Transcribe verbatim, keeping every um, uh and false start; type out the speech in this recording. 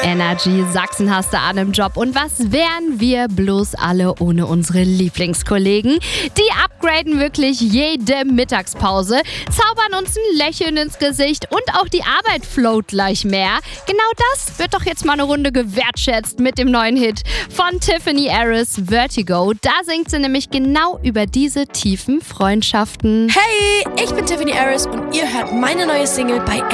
Energy. Sachsen hast du an im Job. Und was wären wir bloß alle ohne unsere Lieblingskollegen? Die upgraden wirklich jede Mittagspause, zaubern uns ein Lächeln ins Gesicht und auch die Arbeit float gleich mehr. Genau das wird doch jetzt mal eine Runde gewertschätzt mit dem neuen Hit von Tiffany Harris, Vertigo. Da singt sie nämlich genau über diese tiefen Freundschaften. Hey, ich bin Tiffany Harris und ihr hört meine neue Single bei